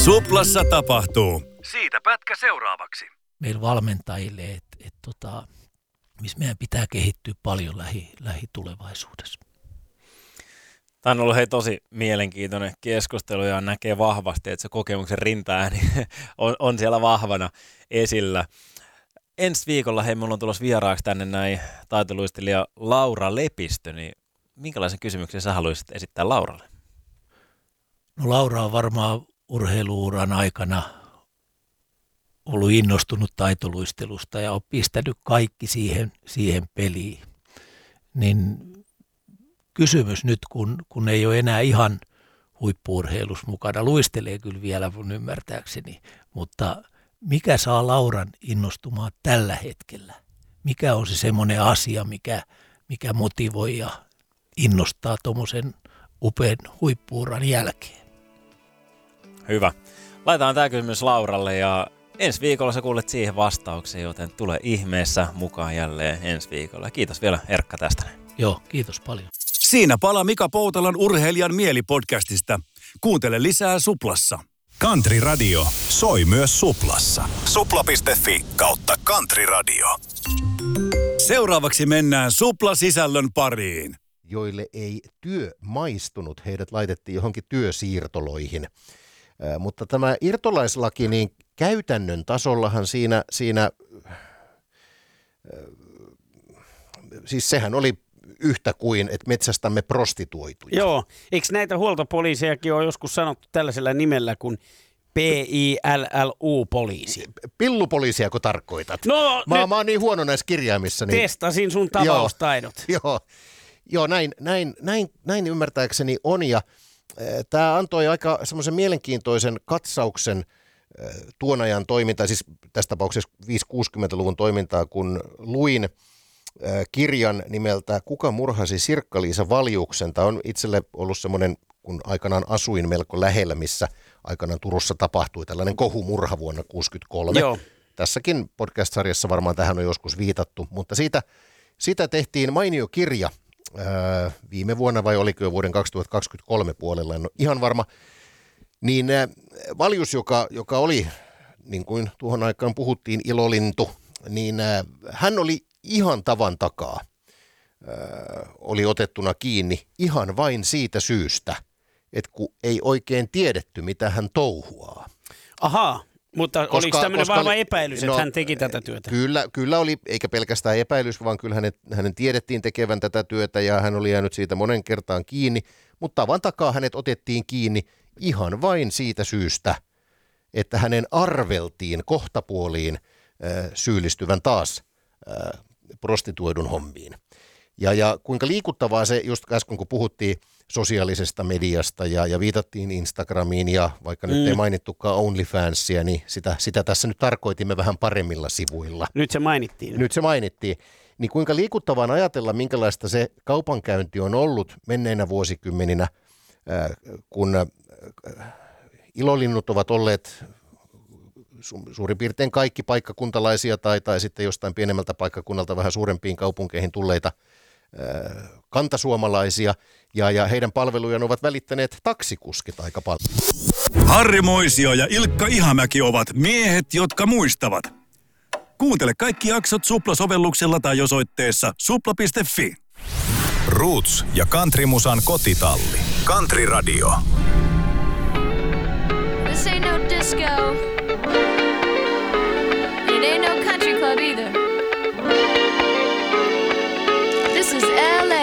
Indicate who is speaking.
Speaker 1: Suplassa tapahtuu. Siitä pätkä seuraavaksi.
Speaker 2: Meillä valmentajille, missä meidän pitää kehittyä paljon lähitulevaisuudessa.
Speaker 3: Tämä on ollut tosi mielenkiintoinen keskustelu ja näkee vahvasti, että se kokemuksen rintaääni on siellä vahvana esillä. Ensi viikolla minulla on tulossa vieraaksi tänne näin taitoluistelija Laura Lepistö, niin minkälaisen kysymyksen sä haluaisit esittää Lauralle?
Speaker 2: No Laura on varmaan urheiluuran aikana ollut innostunut taitoluistelusta ja on pistänyt kaikki siihen peliin. Niin kysymys nyt, kun ei ole enää ihan huippu-urheilus mukana, luistelee kyllä vielä mun ymmärtääkseni, mutta mikä saa Lauran innostumaan tällä hetkellä? Mikä on se semmoinen asia, mikä motivoi ja innostaa tuommoisen upean huippu-uran jälkeen?
Speaker 3: Hyvä. Laitetaan tämä kysymys Lauralle ja ensi viikolla sä kuulet siihen vastauksen, joten tule ihmeessä mukaan jälleen ensi viikolla. Kiitos vielä Erkka tästä.
Speaker 2: Joo, kiitos paljon.
Speaker 1: Siinä palaa Mika Poutalan Urheilijan mielipodcastista. Kuuntele lisää Suplassa.
Speaker 4: Country Radio soi myös Suplassa. Supla.fi/Country Radio.
Speaker 1: Seuraavaksi mennään Supla-sisällön pariin.
Speaker 5: Joille ei työ maistunut, heidät laitettiin johonkin työsiirtoloihin. Mutta tämä irtolaislaki, niin käytännön tasollahan siinä siis sehän oli yhtä kuin, että metsästämme prostituoituja.
Speaker 6: Joo, eikö näitä huoltopoliisejakin ole joskus sanottu tällaisella nimellä kuin PILLU-poliisi?
Speaker 5: Pillupoliisiako tarkoitat?
Speaker 6: No,
Speaker 5: mä oon niin huono näissä kirjaimissa. Niin...
Speaker 6: Testasin sun tavaustaidot.
Speaker 5: Joo, näin ymmärtääkseni on, ja tämä antoi aika semmoisen mielenkiintoisen katsauksen tuon ajan toimintaa, siis tässä tapauksessa 5-60-luvun toimintaa, kun luin kirjan nimeltä Kuka murhasi Sirkka-Liisa Valjuksen. Tämä on itselle ollut semmoinen, kun aikanaan asuin melko lähellä, missä aikanaan Turussa tapahtui tällainen kohumurha vuonna 1963. Joo. Tässäkin podcast-sarjassa varmaan tähän on joskus viitattu, mutta siitä tehtiin mainio kirja viime vuonna, vai oliko jo vuoden 2023 puolella, en ole ihan varma. Niin Valjus, joka oli, niin kuin tuohon aikaan puhuttiin, ilolintu, niin hän oli ihan tavan takaa, oli otettuna kiinni ihan vain siitä syystä, että kun ei oikein tiedetty, mitä hän touhuaa.
Speaker 6: Ahaa, mutta oliko tämmöinen vahva epäilys, että hän teki tätä työtä?
Speaker 5: Kyllä oli, eikä pelkästään epäilys, vaan kyllä hänen tiedettiin tekevän tätä työtä ja hän oli jäänyt siitä monen kertaan kiinni, mutta tavan takaa hänet otettiin kiinni ihan vain siitä syystä, että hänen arveltiin kohtapuoliin syyllistyvän taas prostituoidun hommiin. Ja kuinka liikuttavaa se, just äsken kun puhuttiin sosiaalisesta mediasta ja viitattiin Instagramiin ja vaikka nyt ei mainittukaan OnlyFansia, niin sitä tässä nyt tarkoitimme vähän paremmilla sivuilla.
Speaker 6: Nyt se mainittiin. Niin kuinka liikuttavaa ajatella, minkälaista se kaupankäynti on ollut menneinä vuosikymmeninä, kun ilolinnut ovat olleet suurin piirtein kaikki paikkakuntalaisia tai sitten jostain pienemmältä paikkakunnalta vähän suurempiin kaupunkeihin tulleita kantasuomalaisia, ja heidän palvelujaan ovat välittäneet taksikuskit aika paljon.
Speaker 1: Harri Moisio ja Ilkka Ihamäki ovat miehet, jotka muistavat. Kuuntele kaikki jaksot Supla-sovelluksella tai osoitteessa supla.fi.
Speaker 4: Roots ja countrymusan kotitalli. Country Radio.
Speaker 7: This ain't no disco. It ain't no country club either. This is LA.